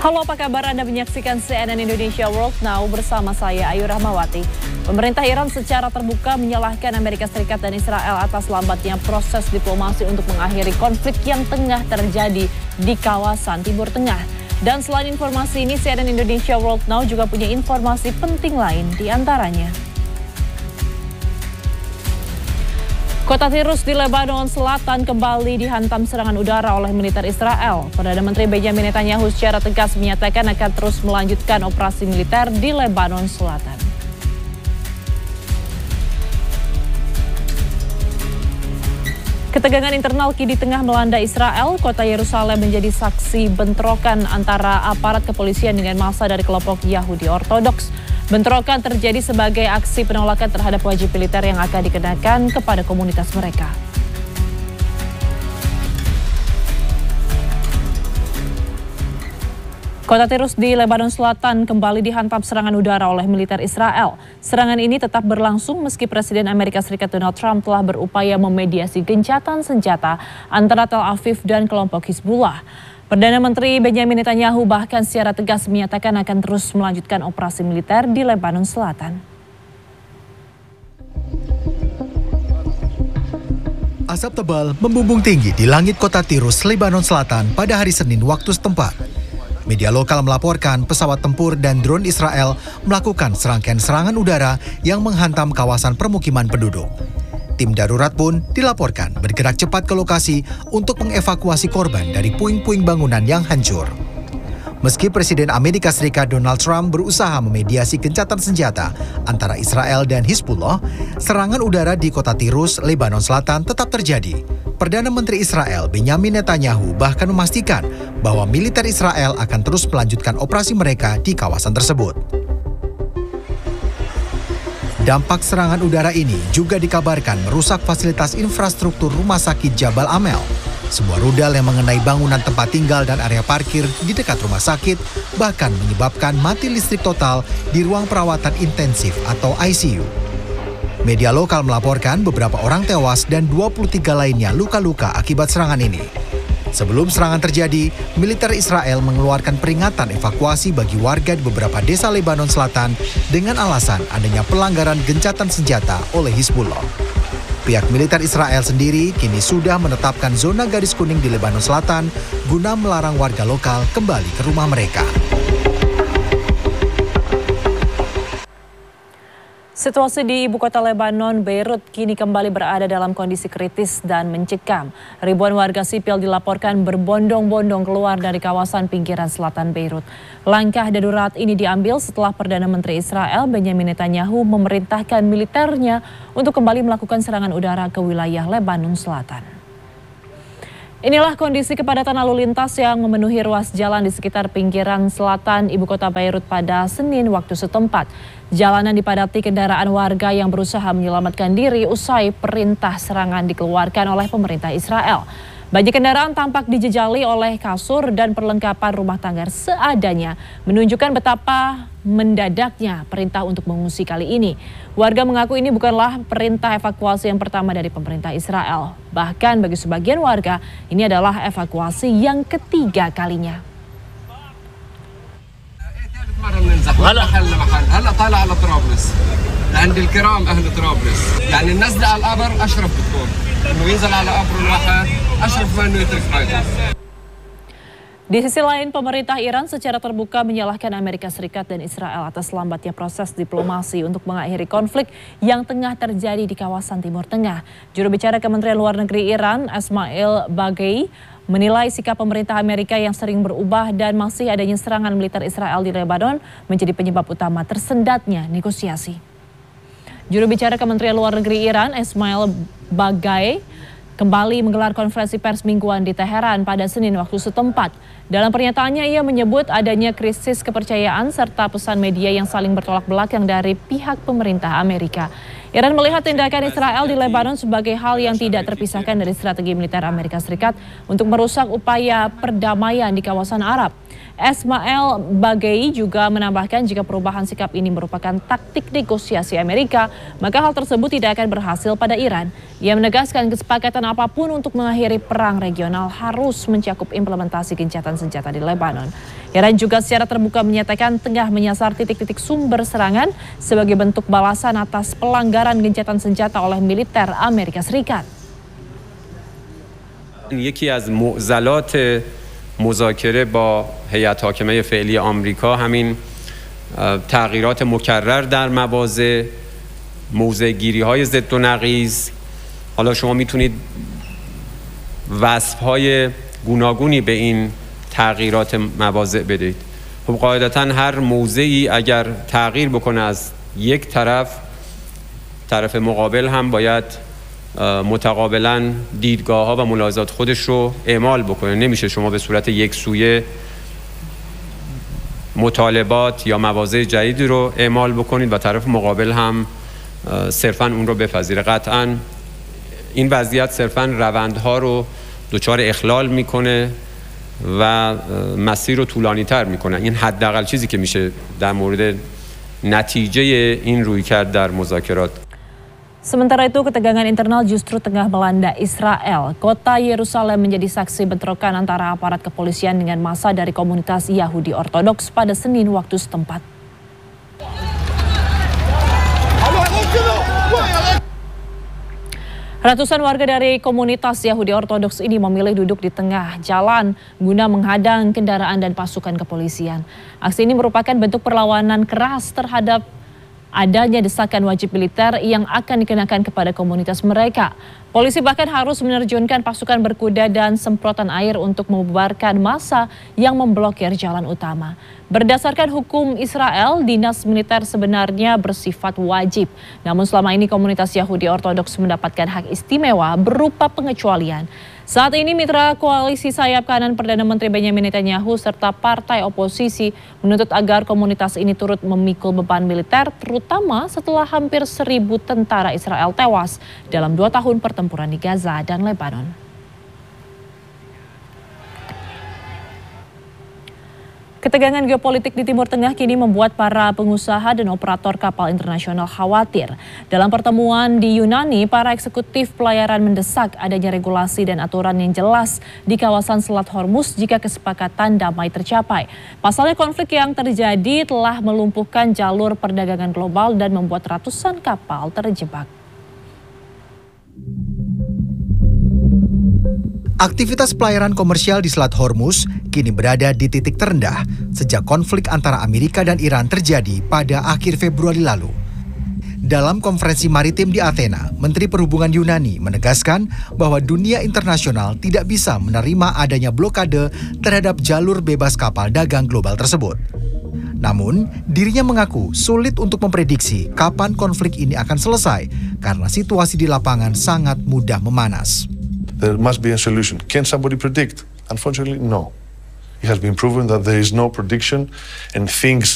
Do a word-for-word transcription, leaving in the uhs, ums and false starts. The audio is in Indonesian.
Halo, apa kabar? Anda menyaksikan C N N Indonesia World Now bersama saya Ayu Rahmawati. Pemerintah Iran secara terbuka menyalahkan Amerika Serikat dan Israel atas lambatnya proses diplomasi untuk mengakhiri konflik yang tengah terjadi di kawasan Timur Tengah. Dan selain informasi ini, C N N Indonesia World Now juga punya informasi penting lain di antaranya. Kota Tirus di Lebanon Selatan kembali dihantam serangan udara oleh militer Israel. Perdana Menteri Benjamin Netanyahu secara tegas menyatakan akan terus melanjutkan operasi militer di Lebanon Selatan. Ketegangan internal kini tengah melanda Israel. Kota Yerusalem menjadi saksi bentrokan antara aparat kepolisian dengan massa dari kelompok Yahudi Ortodoks. Bentrokan terjadi sebagai aksi penolakan terhadap wajib militer yang akan dikenakan kepada komunitas mereka. Kota Tirus di Lebanon Selatan kembali dihantam serangan udara oleh militer Israel. Serangan ini tetap berlangsung meski Presiden Amerika Serikat Donald Trump telah berupaya memediasi gencatan senjata antara Tel Aviv dan kelompok Hizbullah. Perdana Menteri Benjamin Netanyahu bahkan secara tegas menyatakan akan terus melanjutkan operasi militer di Lebanon Selatan. Asap tebal membumbung tinggi di langit kota Tirus, Lebanon Selatan pada hari Senin waktu setempat. Media lokal melaporkan pesawat tempur dan drone Israel melakukan serangkaian serangan udara yang menghantam kawasan permukiman penduduk. Tim darurat pun dilaporkan bergerak cepat ke lokasi untuk mengevakuasi korban dari puing-puing bangunan yang hancur. Meski Presiden Amerika Serikat Donald Trump berusaha memediasi gencatan senjata antara Israel dan Hizbullah, serangan udara di kota Tirus, Lebanon Selatan tetap terjadi. Perdana Menteri Israel Benjamin Netanyahu bahkan memastikan bahwa militer Israel akan terus melanjutkan operasi mereka di kawasan tersebut. Dampak serangan udara ini juga dikabarkan merusak fasilitas infrastruktur rumah sakit Jabal Amel. Sebuah rudal yang mengenai bangunan tempat tinggal dan area parkir di dekat rumah sakit bahkan menyebabkan mati listrik total di ruang perawatan intensif atau I C U. Media lokal melaporkan beberapa orang tewas dan dua puluh tiga lainnya luka-luka akibat serangan ini. Sebelum serangan terjadi, militer Israel mengeluarkan peringatan evakuasi bagi warga di beberapa desa Lebanon Selatan dengan alasan adanya pelanggaran gencatan senjata oleh Hizbullah. Pihak militer Israel sendiri kini sudah menetapkan zona garis kuning di Lebanon Selatan guna melarang warga lokal kembali ke rumah mereka. Situasi di ibu kota Lebanon, Beirut, kini kembali berada dalam kondisi kritis dan mencekam. Ribuan warga sipil dilaporkan berbondong-bondong keluar dari kawasan pinggiran selatan Beirut. Langkah darurat ini diambil setelah Perdana Menteri Israel Benjamin Netanyahu memerintahkan militernya untuk kembali melakukan serangan udara ke wilayah Lebanon Selatan. Inilah kondisi kepadatan lalu lintas yang memenuhi ruas jalan di sekitar pinggiran selatan ibu kota Beirut pada Senin waktu setempat. Jalanan dipadati kendaraan warga yang berusaha menyelamatkan diri usai perintah serangan dikeluarkan oleh pemerintah Israel. Banyak kendaraan tampak dijejali oleh kasur dan perlengkapan rumah tangga seadanya, menunjukkan betapa mendadaknya perintah untuk mengungsi kali ini. Warga mengaku ini bukanlah perintah evakuasi yang pertama dari pemerintah Israel. Bahkan bagi sebagian warga, ini adalah evakuasi yang ketiga kalinya. هلا حلنا محل هلا طالع على طرابلس عند الكرام اهل طرابلس يعني النزله على القبر اشرف بتكون انه ينزل على قبر الواحد اشرف ما انه يترك حاجه. Di sisi lain, pemerintah Iran secara terbuka menyalahkan Amerika Serikat dan Israel atas lambatnya proses diplomasi untuk mengakhiri konflik yang tengah terjadi di kawasan Timur Tengah. Juru bicara Kementerian Luar Negeri Iran, Ismail Baghai, menilai sikap pemerintah Amerika yang sering berubah dan masih adanya serangan militer Israel di Lebanon menjadi penyebab utama tersendatnya negosiasi. Juru bicara Kementerian Luar Negeri Iran, Ismail Baghai, kembali menggelar konferensi pers mingguan di Teheran pada Senin waktu setempat. Dalam pernyataannya, ia menyebut adanya krisis kepercayaan serta pesan media yang saling bertolak belakang dari pihak pemerintah Amerika. Iran melihat tindakan Israel di Lebanon sebagai hal yang tidak terpisahkan dari strategi militer Amerika Serikat untuk merusak upaya perdamaian di kawasan Arab. Ismail Baghei juga menambahkan jika perubahan sikap ini merupakan taktik negosiasi Amerika, maka hal tersebut tidak akan berhasil pada Iran. Ia menegaskan kesepakatan apapun untuk mengakhiri perang regional harus mencakup implementasi gencatan senjata di Lebanon. Iran juga secara terbuka menyatakan tengah menyasar titik-titik sumber serangan sebagai bentuk balasan atas pelanggaran gencatan senjata oleh militer Amerika Serikat. یکی از معضلات مذاکره با هیئت حاکمه فعلی آمریکا همین تغییرات مکرر در مواضع، موضع گیری های ضد و نقیض. حالا شما میتونید وصف های گوناگونی به این تغییرات مواضع بدید. خب قاعدتا هر موضعی اگر تغییر بکنه از یک طرف، طرف مقابل هم باید متقابلا دیدگاه ها و ملاحظات خودش رو اعمال بکنه. نمیشه شما به صورت یک سویه مطالبات یا مواضع جدیدی رو اعمال بکنید و طرف مقابل هم صرفا اون رو بپذیره. قطعا این وضعیت صرفا روندها رو دچار اخلال میکنه و مسیر رو طولانی تر میکنه. این حداقل چیزی که میشه در مورد نتیجه این رویکرد در مذاکرات. Sementara itu, ketegangan internal justru tengah melanda Israel. Kota Yerusalem menjadi saksi bentrokan antara aparat kepolisian dengan massa dari komunitas Yahudi Ortodoks pada Senin waktu setempat. Ratusan warga dari komunitas Yahudi Ortodoks ini memilih duduk di tengah jalan guna menghadang kendaraan dan pasukan kepolisian. Aksi ini merupakan bentuk perlawanan keras terhadap adanya desakan wajib militer yang akan dikenakan kepada komunitas mereka. Polisi bahkan harus menerjunkan pasukan berkuda dan semprotan air untuk membubarkan massa yang memblokir jalan utama. Berdasarkan hukum Israel, dinas militer sebenarnya bersifat wajib. Namun selama ini komunitas Yahudi Ortodoks mendapatkan hak istimewa berupa pengecualian. Saat ini mitra koalisi sayap kanan Perdana Menteri Benjamin Netanyahu serta partai oposisi menuntut agar komunitas ini turut memikul beban militer, terutama setelah hampir seribu tentara Israel tewas dalam dua tahun pertempuran di Gaza dan Lebanon. Ketegangan geopolitik di Timur Tengah kini membuat para pengusaha dan operator kapal internasional khawatir. Dalam pertemuan di Yunani, para eksekutif pelayaran mendesak adanya regulasi dan aturan yang jelas di kawasan Selat Hormuz jika kesepakatan damai tercapai. Pasalnya konflik yang terjadi telah melumpuhkan jalur perdagangan global dan membuat ratusan kapal terjebak. Aktivitas pelayaran komersial di Selat Hormuz kini berada di titik terendah sejak konflik antara Amerika dan Iran terjadi pada akhir Februari lalu. Dalam konferensi maritim di Athena, Menteri Perhubungan Yunani menegaskan bahwa dunia internasional tidak bisa menerima adanya blokade terhadap jalur bebas kapal dagang global tersebut. Namun, dirinya mengaku sulit untuk memprediksi kapan konflik ini akan selesai karena situasi di lapangan sangat mudah memanas. There must be a solution. Can somebody predict? Unfortunately, no. It has been proven that there is no prediction and things